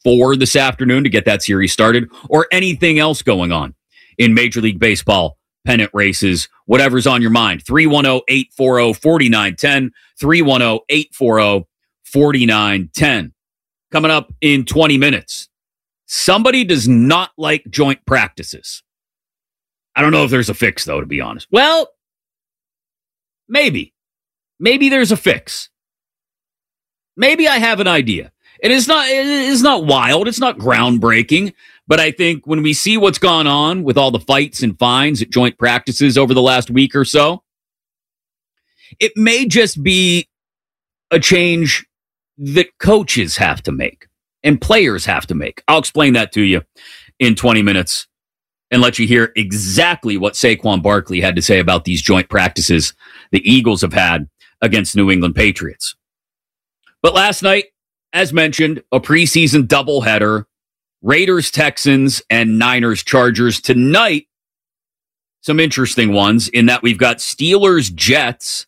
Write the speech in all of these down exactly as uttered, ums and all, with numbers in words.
four this afternoon to get that series started, or anything else going on in Major League Baseball pennant races, whatever's on your mind. three one zero, eight four zero, four nine one zero, three one zero, eight four zero, four nine one zero. Coming up in twenty minutes. Somebody does not like joint practices. I don't know if there's a fix, though, to be honest. Well, maybe. Maybe there's a fix. Maybe I have an idea. It is not, it is not wild. It's not groundbreaking. But I think when we see what's gone on with all the fights and fines at joint practices over the last week or so, it may just be a change that coaches have to make and players have to make. I'll explain that to you in twenty minutes and let you hear exactly what Saquon Barkley had to say about these joint practices the Eagles have had against New England Patriots. But last night, as mentioned, a preseason doubleheader. Raiders, Texans, and Niners, Chargers. Tonight, some interesting ones in that we've got Steelers, Jets.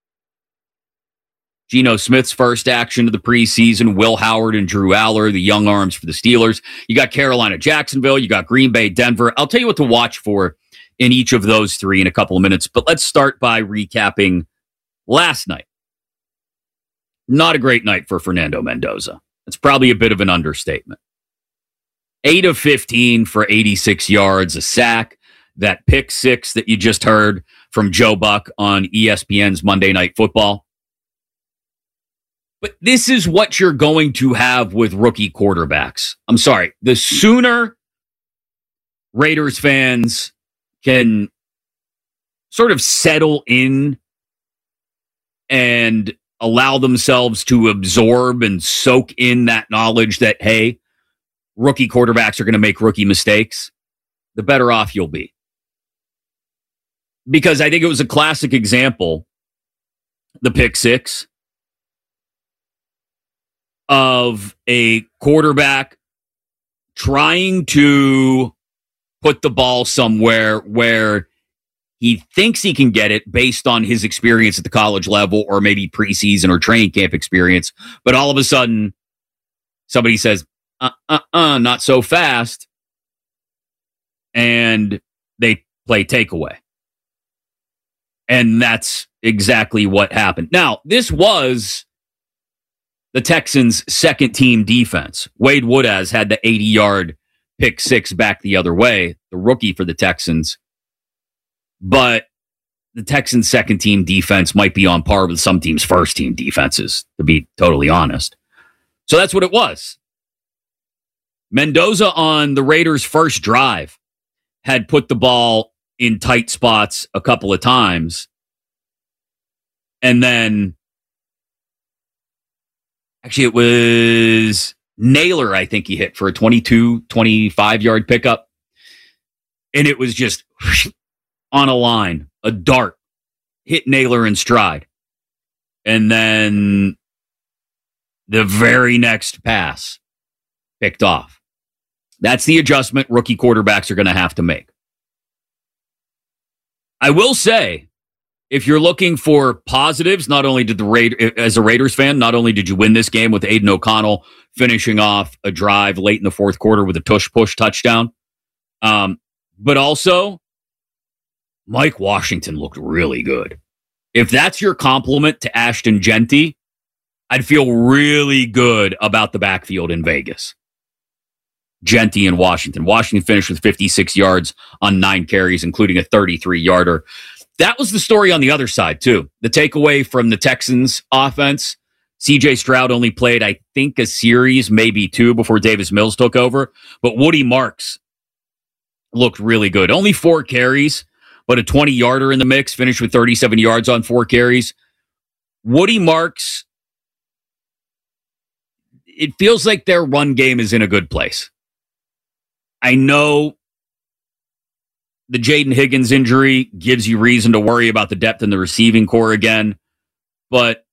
Geno Smith's first action of the preseason. Will Howard and Drew Aller, the young arms for the Steelers. You got Carolina, Jacksonville. You got Green Bay, Denver. I'll tell you what to watch for in each of those three in a couple of minutes. But let's start by recapping last night. Not a great night for Fernando Mendoza. It's probably a bit of an understatement. eight of fifteen for eighty-six yards, a sack, that pick six that you just heard from Joe Buck on E S P N's Monday Night Football. But this is what you're going to have with rookie quarterbacks. I'm sorry. The sooner Raiders fans can sort of settle in and allow themselves to absorb and soak in that knowledge that, hey, rookie quarterbacks are going to make rookie mistakes, the better off you'll be. Because I think it was a classic example, the pick six, of a quarterback trying to put the ball somewhere where he thinks he can get it based on his experience at the college level or maybe preseason or training camp experience. But all of a sudden, somebody says, uh, uh, uh, not so fast. And they play takeaway. And that's exactly what happened. Now, this was the Texans' second team defense. Wade Woodaz had the eighty-yard pick six back the other way, the rookie for the Texans. But the Texans' second team defense might be on par with some teams' first team defenses, to be totally honest. So that's what it was. Mendoza on the Raiders' first drive had put the ball in tight spots a couple of times. And then, actually, it was Naylor, I think he hit for a twenty-two, twenty-five-yard pickup. And it was just on a line, a dart, hit Naylor in stride. And then the very next pass picked off. That's the adjustment rookie quarterbacks are going to have to make. I will say, if you're looking for positives, not only did the Raiders, as a Raiders fan, not only did you win this game with Aiden O'Connell finishing off a drive late in the fourth quarter with a tush-push touchdown, um, but also Mike Washington looked really good. If that's your compliment to Ashton Genty, I'd feel really good about the backfield in Vegas. Genty and Washington. Washington finished with fifty-six yards on nine carries, including a thirty-three-yarder. That was the story on the other side, too. The takeaway from the Texans offense, C J Stroud only played, I think, a series, maybe two, before Davis Mills took over. But Woody Marks looked really good. Only four carries, but a twenty-yarder in the mix, finished with thirty-seven yards on four carries. Woody Marks, it feels like their run game is in a good place. I know the Jaden Higgins injury gives you reason to worry about the depth in the receiving core again, but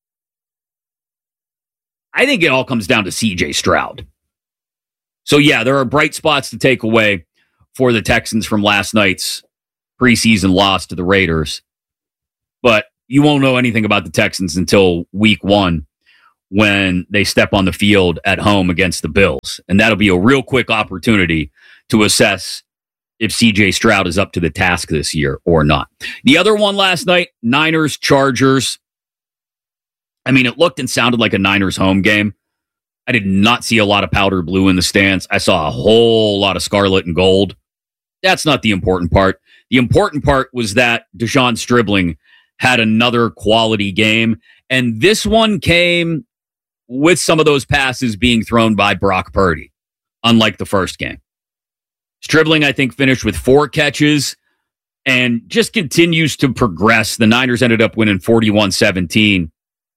I think it all comes down to C J Stroud. So yeah, there are bright spots to take away for the Texans from last night's preseason loss to the Raiders, but you won't know anything about the Texans until week one when they step on the field at home against the Bills. And that'll be a real quick opportunity to assess if C J Stroud is up to the task this year or not. The other one last night, Niners, Chargers. I mean, it looked and sounded like a Niners home game. I did not see a lot of powder blue in the stands. I saw a whole lot of scarlet and gold. That's not the important part. The important part was that Deshaun Stribling had another quality game. And this one came with some of those passes being thrown by Brock Purdy, unlike the first game. Stribling, I think, finished with four catches and just continues to progress. The Niners ended up winning forty-one seventeen.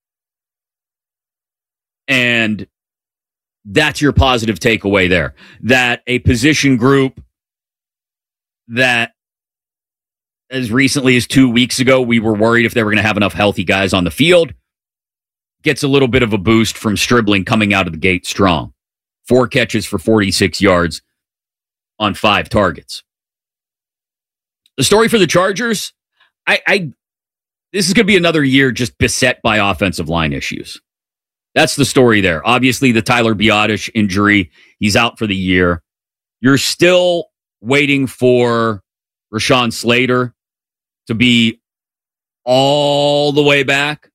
And that's your positive takeaway there. That a position group that as recently as two weeks ago, we were worried if they were going to have enough healthy guys on the field, gets a little bit of a boost from Stribling coming out of the gate strong. Four catches for forty-six yards on five targets. The story for the Chargers, I, I this is going to be another year just beset by offensive line issues. That's the story there. Obviously, the Tyler Biadasz injury, he's out for the year. You're still waiting for Rashawn Slater to be all the way back.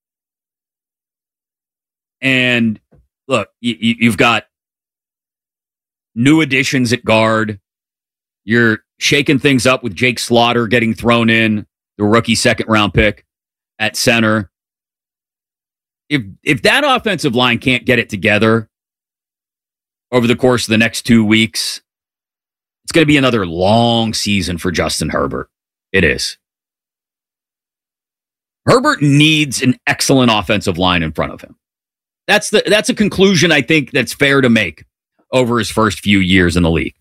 And look, you, you've got new additions at guard. You're shaking things up with Jake Slaughter getting thrown in, the rookie second round pick at center. If if that offensive line can't get it together over the course of the next two weeks, it's going to be another long season for Justin Herbert. It is. Herbert needs an excellent offensive line in front of him. That's the that's a conclusion I think that's fair to make over his first few years in the league.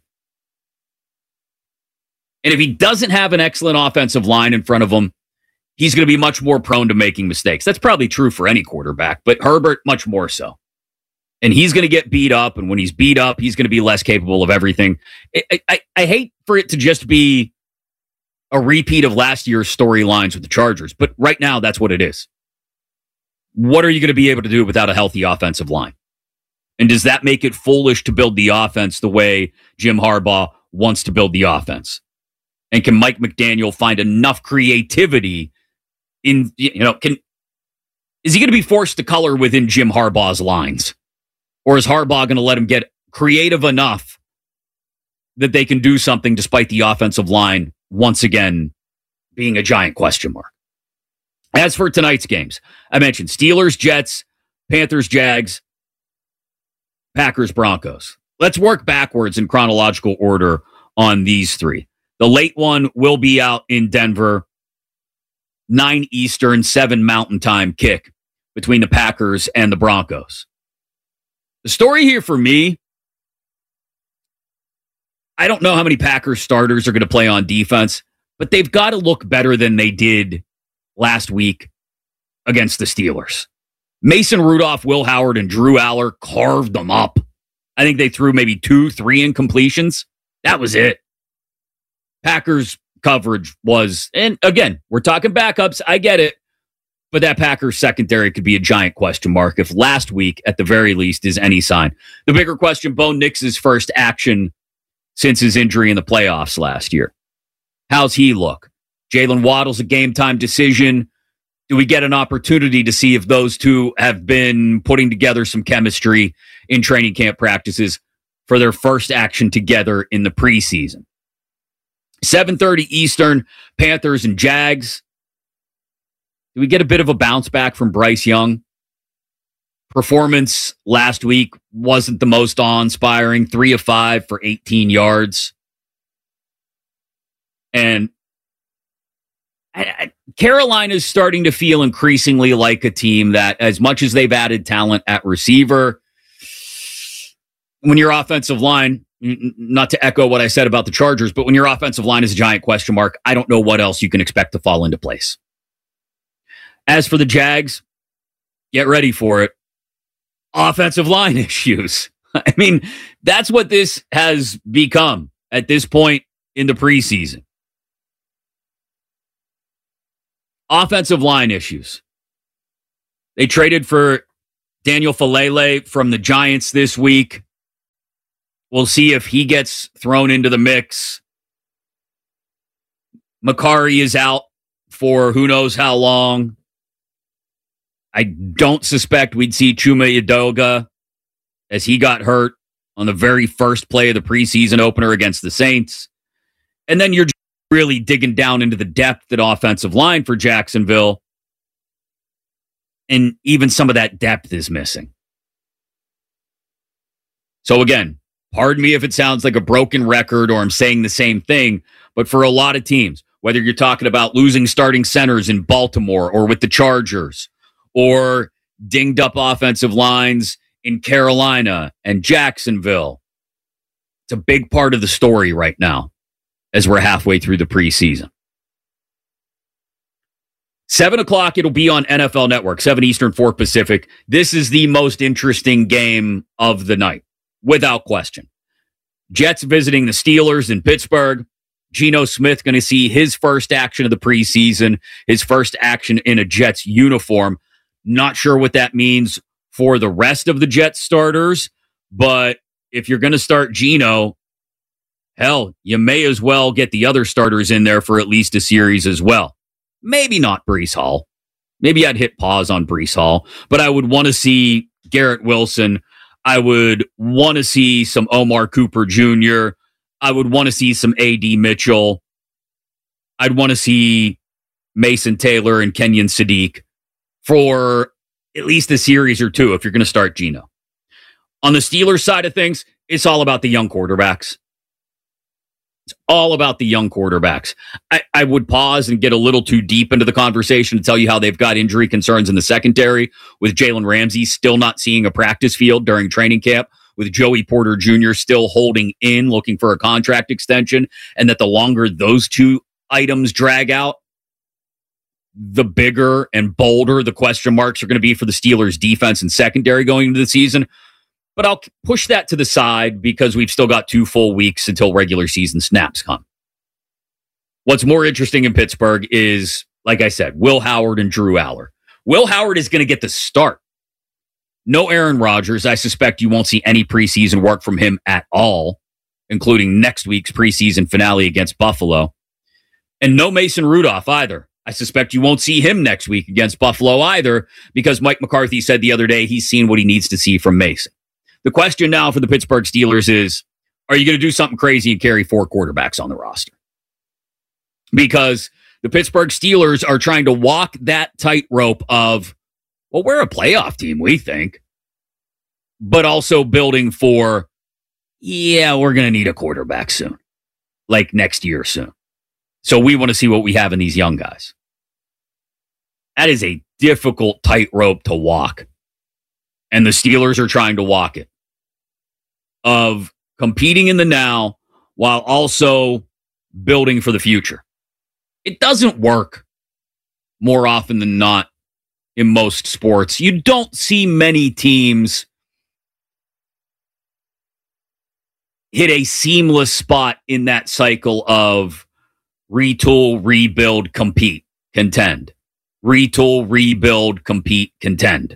And if he doesn't have an excellent offensive line in front of him, he's going to be much more prone to making mistakes. That's probably true for any quarterback, but Herbert much more so. And he's going to get beat up, and when he's beat up, he's going to be less capable of everything. I, I, I hate for it to just be a repeat of last year's storylines with the Chargers, but right now, that's what it is. What are you going to be able to do without a healthy offensive line? And does that make it foolish to build the offense the way Jim Harbaugh wants to build the offense? And can Mike McDaniel find enough creativity in, you know, can, is he going to be forced to color within Jim Harbaugh's lines? Or is Harbaugh going to let him get creative enough that they can do something despite the offensive line once again being a giant question mark? As for tonight's games, I mentioned Steelers, Jets, Panthers, Jags, Packers, Broncos. Let's work backwards in chronological order on these three. The late one will be out in Denver, nine Eastern, seven Mountain Time kick between the Packers and the Broncos. The story here for me, I don't know how many Packers starters are going to play on defense, but they've got to look better than they did last week against the Steelers. Mason Rudolph, Will Howard, and Drew Aller carved them up. I think they threw maybe two, three incompletions. That was it. Packers coverage was, and again, we're talking backups. I get it. But that Packers secondary could be a giant question mark if last week, at the very least, is any sign. The bigger question, Bo Nix's first action since his injury in the playoffs last year. How's he look? Jalen Waddle's a game-time decision. Do we get an opportunity to see if those two have been putting together some chemistry in training camp practices for their first action together in the preseason? seven thirty Eastern, Panthers and Jags. Do we get a bit of a bounce back from Bryce Young? Performance last week wasn't the most awe-inspiring. Three of five for eighteen yards. And I, I, Carolina's starting to feel increasingly like a team that, as much as they've added talent at receiver, when your offensive line, n- not to echo what I said about the Chargers, but when your offensive line is a giant question mark, I don't know what else you can expect to fall into place. As for the Jags, get ready for it. Offensive line issues. I mean, that's what this has become at this point in the preseason. Offensive line issues. They traded for Daniel Falele from the Giants this week. We'll see if he gets thrown into the mix. Makari is out for who knows how long. I don't suspect we'd see Chuma Edoga as he got hurt on the very first play of the preseason opener against the Saints. And then you're really digging down into the depth at offensive line for Jacksonville. And even some of that depth is missing. So again, pardon me if it sounds like a broken record or I'm saying the same thing, but for a lot of teams, whether you're talking about losing starting centers in Baltimore or with the Chargers, or dinged up offensive lines in Carolina and Jacksonville, it's a big part of the story right now as we're halfway through the preseason. Seven o'clock, it'll be on N F L Network, seven Eastern, four Pacific. This is the most interesting game of the night, without question. Jets visiting the Steelers in Pittsburgh. Geno Smith going to see his first action of the preseason, his first action in a Jets uniform. Not sure what that means for the rest of the Jets starters, but if you're going to start Geno, hell, you may as well get the other starters in there for at least a series as well. Maybe not Breece Hall. Maybe I'd hit pause on Breece Hall, but I would want to see Garrett Wilson. I would want to see some Omar Cooper Junior I would want to see some A D Mitchell. I'd want to see Mason Taylor and Kenyon Sadiq for at least a series or two if you're going to start Geno. On the Steelers side of things, it's all about the young quarterbacks. It's all about the young quarterbacks. I, I would pause and get a little too deep into the conversation to tell you how they've got injury concerns in the secondary, with Jalen Ramsey still not seeing a practice field during training camp, with Joey Porter Junior still holding in, looking for a contract extension, and that the longer those two items drag out, the bigger and bolder the question marks are going to be for the Steelers' defense and secondary going into the season. But I'll push that to the side because we've still got two full weeks until regular season snaps come. What's more interesting in Pittsburgh is, like I said, Will Howard and Drew Aller. Will Howard is going to get the start. No Aaron Rodgers. I suspect you won't see any preseason work from him at all, including next week's preseason finale against Buffalo. And no Mason Rudolph either. I suspect you won't see him next week against Buffalo either, because Mike McCarthy said the other day he's seen what he needs to see from Mason. The question now for the Pittsburgh Steelers is, are you going to do something crazy and carry four quarterbacks on the roster? Because the Pittsburgh Steelers are trying to walk that tightrope of, well, we're a playoff team, we think, but also building for, yeah, we're going to need a quarterback soon, like next year soon. So we want to see what we have in these young guys. That is a difficult tightrope to walk. And the Steelers are trying to walk it. Of competing in the now while also building for the future. It doesn't work more often than not in most sports. You don't see many teams hit a seamless spot in that cycle of retool, rebuild, compete, contend. Retool, rebuild, compete, contend.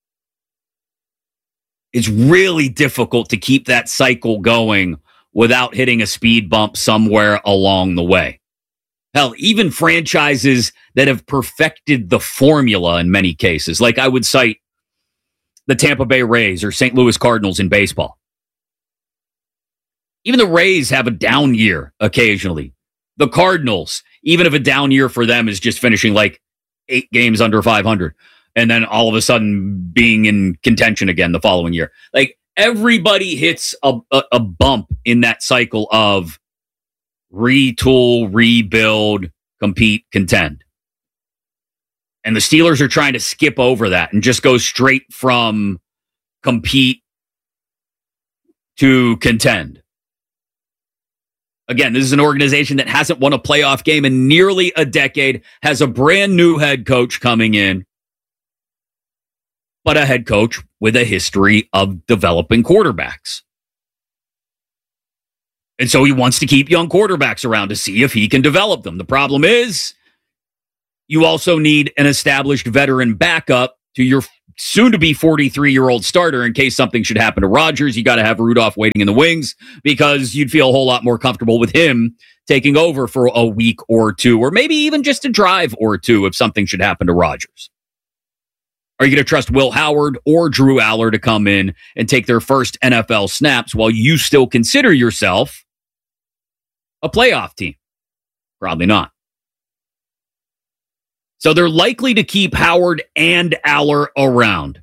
It's really difficult to keep that cycle going without hitting a speed bump somewhere along the way. Hell, even franchises that have perfected the formula in many cases, like I would cite the Tampa Bay Rays or Saint Louis Cardinals in baseball. Even the Rays have a down year occasionally. The Cardinals, even if a down year for them is just finishing like eight games under five hundred, and then all of a sudden being in contention again the following year. Like, everybody hits a, a, a bump in that cycle of retool, rebuild, compete, contend. And the Steelers are trying to skip over that and just go straight from compete to contend. Again, this is an organization that hasn't won a playoff game in nearly a decade, has a brand new head coach coming in, but a head coach with a history of developing quarterbacks. And so he wants to keep young quarterbacks around to see if he can develop them. The problem is, you also need an established veteran backup to your soon-to-be forty-three-year-old starter in case something should happen to Rodgers. You got to have Rudolph waiting in the wings because you'd feel a whole lot more comfortable with him taking over for a week or two, or maybe even just a drive or two if something should happen to Rodgers. Are you going to trust Will Howard or Drew Aller to come in and take their first N F L snaps while you still consider yourself a playoff team? Probably not. So they're likely to keep Howard and Aller around.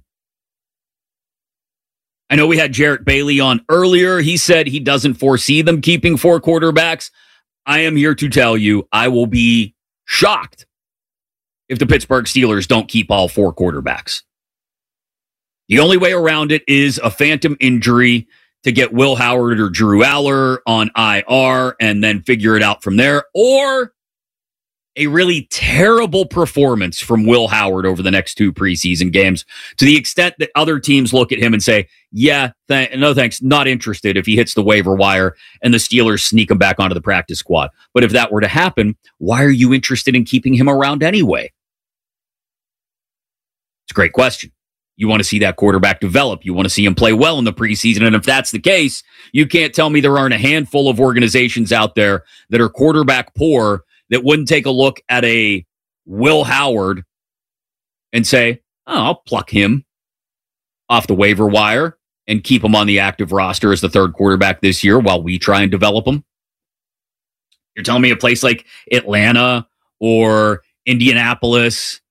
I know we had Jarrett Bailey on earlier. He said he doesn't foresee them keeping four quarterbacks. I am here to tell you I will be shocked if the Pittsburgh Steelers don't keep all four quarterbacks. The only way around it is a phantom injury to get Will Howard or Drew Aller on I R and then figure it out from there, or a really terrible performance from Will Howard over the next two preseason games to the extent that other teams look at him and say, yeah, th- no thanks, not interested if he hits the waiver wire and the Steelers sneak him back onto the practice squad. But if that were to happen, why are you interested in keeping him around anyway? It's a great question. You want to see that quarterback develop. You want to see him play well in the preseason. And if that's the case, you can't tell me there aren't a handful of organizations out there that are quarterback poor that wouldn't take a look at a Will Howard and say, oh, I'll pluck him off the waiver wire and keep him on the active roster as the third quarterback this year while we try and develop him. You're telling me a place like Atlanta or Indianapolis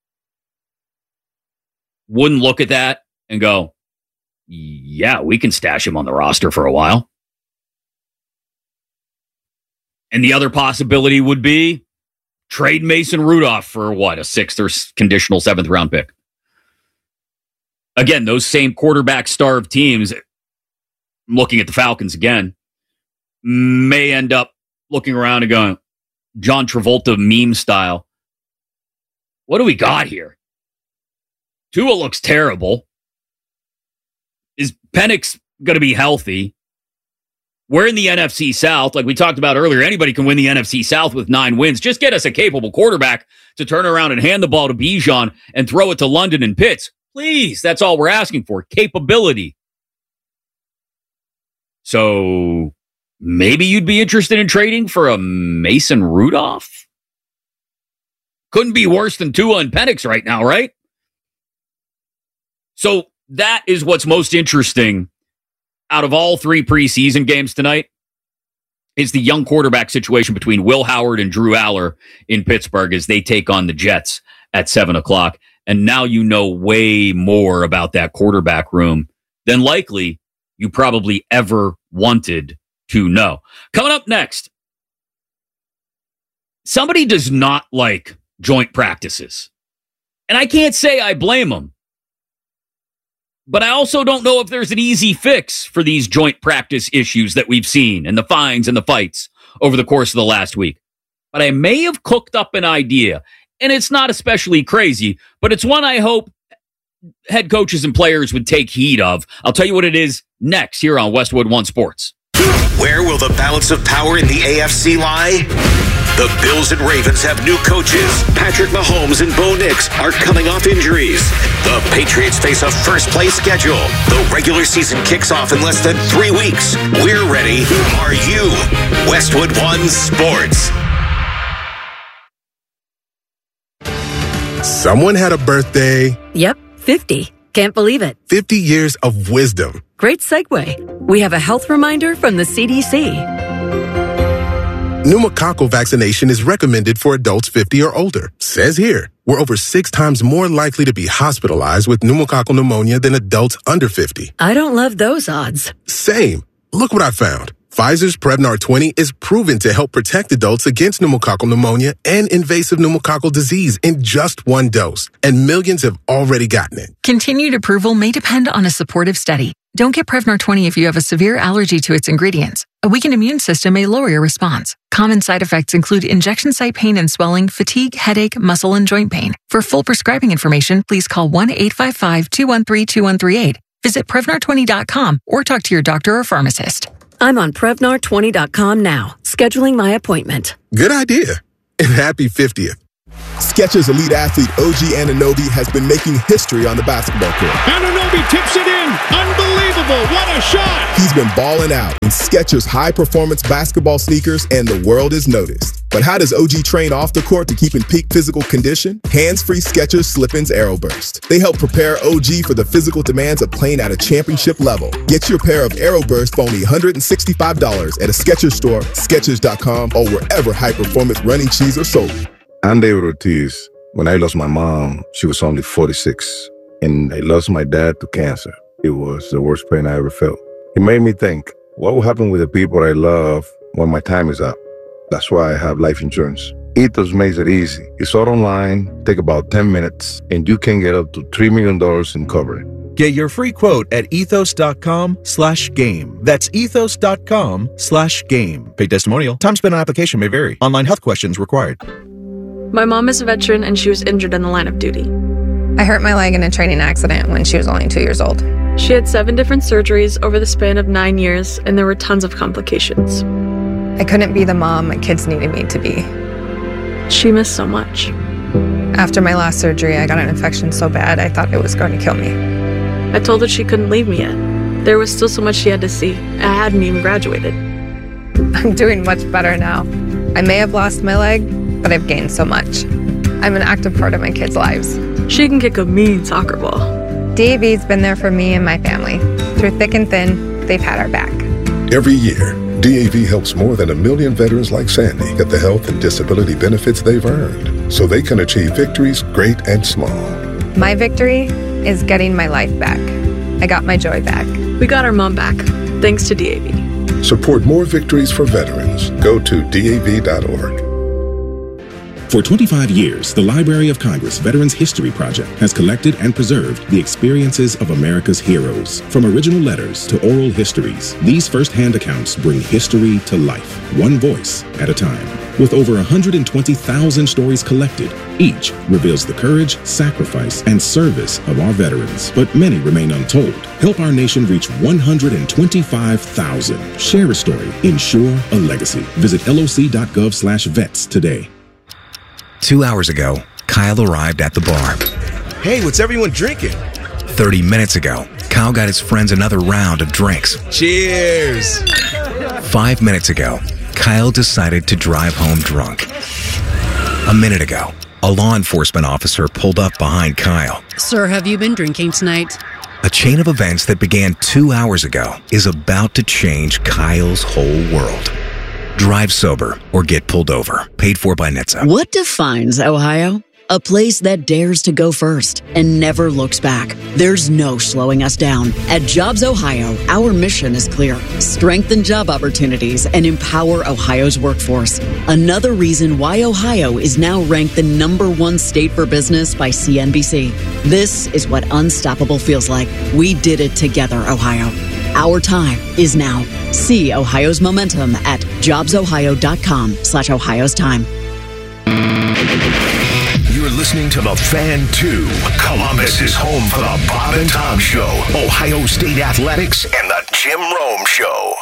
wouldn't look at that and go, yeah, we can stash him on the roster for a while. And the other possibility would be trade Mason Rudolph for what, a sixth or conditional seventh round pick. Again, those same quarterback-starved teams, looking at the Falcons again, may end up looking around and going, John Travolta meme style, what do we got here? Tua looks terrible. Is Penix going to be healthy? We're in the N F C South. Like we talked about earlier, anybody can win the N F C South with nine wins. Just get us a capable quarterback to turn around and hand the ball to Bijan and throw it to London and Pitts. Please, that's all we're asking for. Capability. So maybe you'd be interested in trading for a Mason Rudolph? Couldn't be worse than Tua and Penix right now, right? So that is what's most interesting out of all three preseason games tonight is the young quarterback situation between Will Howard and Drew Aller in Pittsburgh as they take on the Jets at seven o'clock. And now you know way more about that quarterback room than likely you probably ever wanted to know. Coming up next, somebody does not like joint practices. And I can't say I blame them. But I also don't know if there's an easy fix for these joint practice issues that we've seen and the fines and the fights over the course of the last week. But I may have cooked up an idea, and it's not especially crazy, but it's one I hope head coaches and players would take heed of. I'll tell you what it is next here on Westwood One Sports. Where will the balance of power in the A F C lie? The Bills and Ravens have new coaches. Patrick Mahomes and Bo Nix are coming off injuries. The Patriots face a first-place schedule. The regular season kicks off in less than three weeks. We're ready. Are you? Westwood One Sports. Someone had a birthday. Yep, fifty. Can't believe it. fifty years of wisdom. Great segue. We have a health reminder from the C D C. Pneumococcal vaccination is recommended for adults fifty or older. Says here, we're over six times more likely to be hospitalized with pneumococcal pneumonia than adults under fifty. I don't love those odds. Same. Look what I found. Pfizer's Prevnar twenty is proven to help protect adults against pneumococcal pneumonia and invasive pneumococcal disease in just one dose. And millions have already gotten it. Continued approval may depend on a supportive study. Don't get Prevnar twenty if you have a severe allergy to its ingredients. A weakened immune system may lower your response. Common side effects include injection site pain and swelling, fatigue, headache, muscle, and joint pain. For full prescribing information, please call one eight five five, two one three, two one three eight. Visit Prevnar twenty dot com or talk to your doctor or pharmacist. I'm on Prevnar twenty dot com now, scheduling my appointment. Good idea. And happy fiftieth. Skechers Elite Athlete O G Anunoby has been making history on the basketball court. Anunoby tips it in. Unbelievable. What a shot. He's been balling out in Skechers high-performance basketball sneakers, and the world is noticed. But how does O G train off the court to keep in peak physical condition? Hands-free Skechers Slip-ins Aeroburst. They help prepare O G for the physical demands of playing at a championship level. Get your pair of Aeroburst for only one hundred sixty-five dollars at a Skechers store, Skechers dot com, or wherever high-performance running shoes are sold. I'm David Ortiz. When I lost my mom, she was only forty-six, and I lost my dad to cancer. It was the worst pain I ever felt. It made me think, what will happen with the people I love when my time is up? That's why I have life insurance. Ethos makes it easy. It's all online, take about ten minutes, and you can get up to three million dollars in coverage. Get your free quote at ethos.com slash game. That's ethos.com slash game. Paid testimonial. Time spent on application may vary. Online health questions required. My mom is a veteran and she was injured in the line of duty. I hurt my leg in a training accident when she was only two years old. She had seven different surgeries over the span of nine years, and there were tons of complications. I couldn't be the mom my kids needed me to be. She missed so much. After my last surgery, I got an infection so bad I thought it was going to kill me. I told her she couldn't leave me yet. There was still so much she had to see. I hadn't even graduated. I'm doing much better now. I may have lost my leg, but I've gained so much. I'm an active part of my kids' lives. She can kick a mean soccer ball. D A V's been there for me and my family. Through thick and thin, they've had our back. Every year, D A V helps more than a million veterans like Sandy get the health and disability benefits they've earned, so they can achieve victories great and small. My victory is getting my life back. I got my joy back. We got our mom back, thanks to D A V. Support more victories for veterans. Go to D A V dot org. For twenty-five years, the Library of Congress Veterans History Project has collected and preserved the experiences of America's heroes. From original letters to oral histories, these first-hand accounts bring history to life, one voice at a time. With over one hundred twenty thousand stories collected, each reveals the courage, sacrifice, and service of our veterans. But many remain untold. Help our nation reach one hundred twenty-five thousand. Share a story. Ensure a legacy. Visit L O C dot gov slash vets today. Two hours ago, Kyle arrived at the bar. Hey, what's everyone drinking? thirty minutes ago, Kyle got his friends another round of drinks. Cheers! Five minutes ago, Kyle decided to drive home drunk. A minute ago, a law enforcement officer pulled up behind Kyle. Sir, have you been drinking tonight? A chain of events that began two hours ago is about to change Kyle's whole world. Drive sober or get pulled over. Paid for by N H T S A. What defines Ohio? A place that dares to go first and never looks back. There's no slowing us down. At Jobs Ohio, our mission is clear. Strengthen job opportunities and empower Ohio's workforce. Another reason why Ohio is now ranked the number one state for business by C N B C. This is what unstoppable feels like. We did it together, Ohio. Our time is now. See Ohio's momentum at jobsohio.com slash Ohio's time. You're listening to The Fan two. Columbus is home for the Bob and Tom Show, Ohio State Athletics, and the Jim Rome Show.